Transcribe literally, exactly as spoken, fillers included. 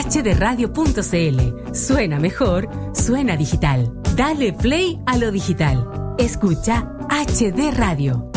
h d radio punto c l. Suena mejor, suena digital. Dale play a lo digital. Escucha H D Radio.